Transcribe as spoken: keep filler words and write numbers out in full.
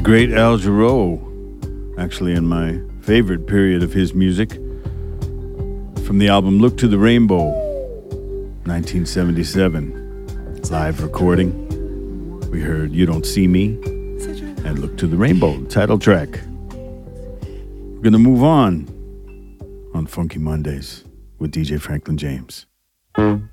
great Al Jarreau, actually in my favorite period of his music, from the album Look to the Rainbow, nineteen seventy-seven. Live recording. We heard You Don't See Me and Look to the Rainbow, the title track. We're going to move on on Funky Mondays with D J Franklin James.